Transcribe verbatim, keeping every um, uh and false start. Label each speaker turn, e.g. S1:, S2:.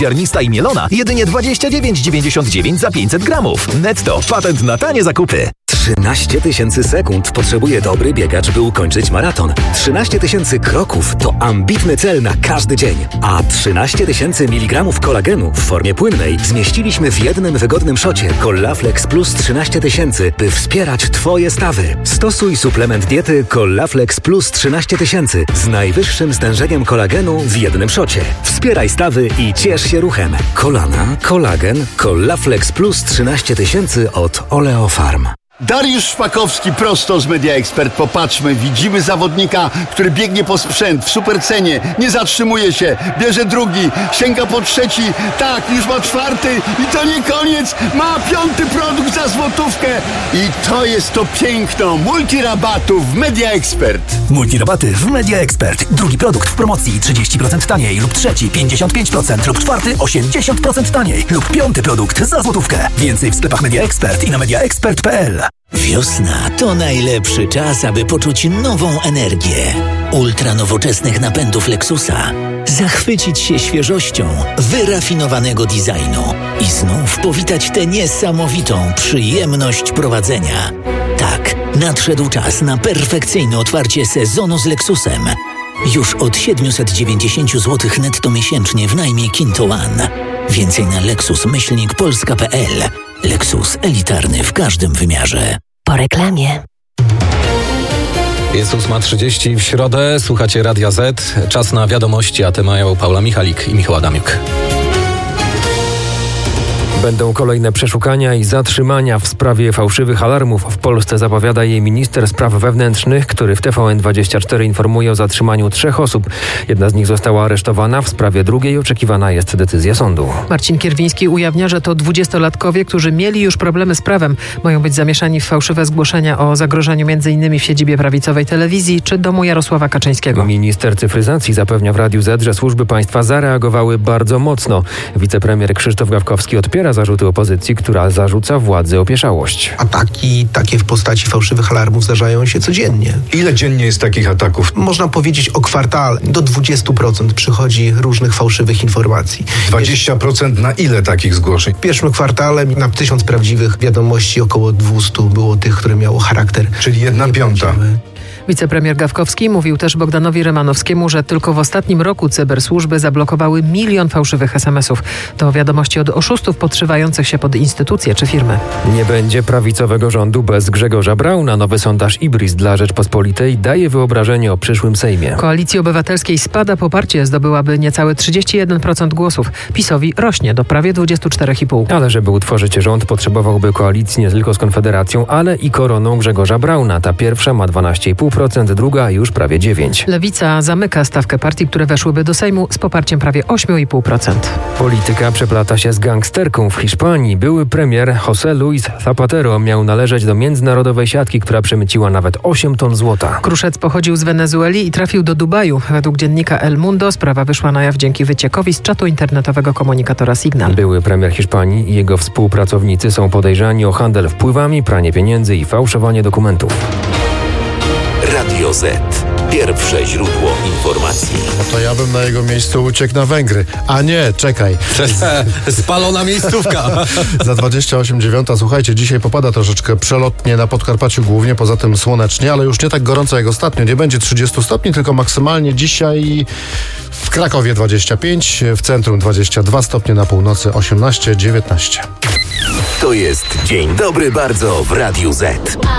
S1: Ziarnista i mielona jedynie dwadzieścia dziewięć dziewięćdziesiąt dziewięć za pięćset gramów. Netto. Patent na tanie zakupy.
S2: trzynaście tysięcy sekund potrzebuje dobry biegacz, by ukończyć maraton. trzynaście tysięcy kroków to ambitny cel na każdy dzień. A trzynaście tysięcy miligramów kolagenu w formie płynnej zmieściliśmy w jednym wygodnym szocie Collaflex Plus trzynaście tysięcy, by wspierać Twoje stawy. Stosuj suplement diety Collaflex Plus trzynaście tysięcy z najwyższym stężeniem kolagenu w jednym szocie. Wspieraj stawy i ciesz się ruchem. Kolana, kolagen, Collaflex Plus trzynaście tysięcy od Oleofarm.
S3: Dariusz Szpakowski prosto z Media Expert. Popatrzmy, widzimy zawodnika, który biegnie po sprzęt w supercenie, nie zatrzymuje się, bierze drugi, sięga po trzeci, tak, już ma czwarty i to nie koniec, ma piąty produkt za złotówkę i to jest to piękno multirabatów w Media Expert.
S1: Multirabaty w Media Expert. Drugi produkt w promocji trzydzieści procent taniej lub trzeci pięćdziesiąt pięć procent lub czwarty osiemdziesiąt procent taniej lub piąty produkt za złotówkę. Więcej w sklepach Media Expert i na mediaexpert kropka p l.
S4: Wiosna to najlepszy czas, aby poczuć nową energię. Ultra nowoczesnych napędów Lexusa. Zachwycić się świeżością wyrafinowanego designu i znów powitać tę niesamowitą przyjemność prowadzenia. Tak, nadszedł czas na perfekcyjne otwarcie sezonu z Lexusem. Już od siedemset dziewięćdziesiąt złotych netto miesięcznie w najmie Kinto One. Więcej na lexus myślnik polska kropka p l. Lexus elitarny w każdym wymiarze.
S5: Po reklamie.
S6: Jest ósma trzydzieści w środę, słuchacie Radia Z. Czas na wiadomości, a te mają Paula Michalik i Michał Adamiuk.
S7: Będą kolejne przeszukania i zatrzymania w sprawie fałszywych alarmów. W Polsce zapowiada jej minister spraw wewnętrznych, który w T V N dwadzieścia cztery informuje o zatrzymaniu trzech osób. Jedna z nich została aresztowana. W sprawie drugiej oczekiwana jest decyzja sądu.
S8: Marcin Kierwiński ujawnia, że to dwudziestolatkowie, którzy mieli już problemy z prawem. Mają być zamieszani w fałszywe zgłoszenia o zagrożeniu m.in. w siedzibie prawicowej telewizji czy domu Jarosława Kaczyńskiego.
S7: Minister cyfryzacji zapewnia w Radiu Z, że służby państwa zareagowały bardzo mocno. Wicepremier Krzysztof Gawkowski odpiera zarzuty opozycji, która zarzuca władzy opieszałość.
S9: Ataki takie w postaci fałszywych alarmów zdarzają się codziennie.
S10: Ile dziennie jest takich ataków?
S9: Można powiedzieć o kwartale. Do dwadzieścia procent przychodzi różnych fałszywych informacji.
S10: dwadzieścia procent na ile takich zgłoszeń?
S9: W pierwszym kwartale na tysiąc prawdziwych wiadomości około dwieście było tych, które miało charakter.
S10: Czyli jedna piąta.
S8: Wicepremier Gawkowski mówił też Bogdanowi Rymanowskiemu, że tylko w ostatnim roku cybersłużby zablokowały milion fałszywych es em esów. To wiadomości od oszustów podszywających się pod instytucje czy firmy.
S7: Nie będzie prawicowego rządu bez Grzegorza Brauna. Nowy sondaż Ibris dla Rzeczpospolitej daje wyobrażenie o przyszłym Sejmie.
S8: Koalicji Obywatelskiej spada poparcie, zdobyłaby niecałe trzydzieści jeden procent głosów. PiS-owi rośnie do prawie dwadzieścia cztery i pół.
S7: Ale żeby utworzyć rząd, potrzebowałby koalicji nie tylko z Konfederacją, ale i koroną Grzegorza Brauna. Ta pierwsza ma dwanaście i pół procent, druga już prawie dziewięć procent.
S8: Lewica zamyka stawkę partii, które weszłyby do Sejmu z poparciem prawie osiem i pół procent.
S7: Polityka przeplata się z gangsterką w Hiszpanii. Były premier José Luis Zapatero miał należeć do międzynarodowej siatki, która przemyciła nawet osiem ton złota.
S8: Kruszec pochodził z Wenezueli i trafił do Dubaju. Według dziennika El Mundo sprawa wyszła na jaw dzięki wyciekowi z czatu internetowego komunikatora Signal.
S7: Były premier Hiszpanii i jego współpracownicy są podejrzani o handel wpływami, pranie pieniędzy i fałszowanie dokumentów.
S4: Radio Z. Pierwsze źródło informacji.
S11: No to ja bym na jego miejscu uciekł na Węgry. A nie, czekaj.
S6: Spalona miejscówka.
S11: Za dwadzieścia osiem dziewiąta. Słuchajcie, dzisiaj popada troszeczkę przelotnie na Podkarpaciu głównie, poza tym słonecznie, ale już nie tak gorąco jak ostatnio. Nie będzie trzydzieści stopni, tylko maksymalnie dzisiaj w Krakowie dwadzieścia pięć, w centrum dwadzieścia dwa stopnie, na północy osiemnaście dziewiętnaście.
S4: To jest Dzień Dobry Bardzo w Radiu Z.